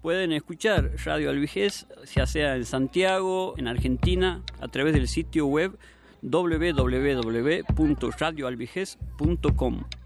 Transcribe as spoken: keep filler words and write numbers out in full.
Pueden escuchar Radio Alvejez, ya sea en Santiago, en Argentina, a través del sitio web doble u doble u doble u punto radio alvejez punto com.